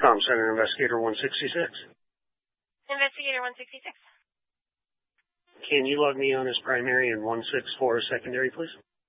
Com Center, Investigator 166. Investigator 166. Can you log me on as primary and 164 as secondary, please?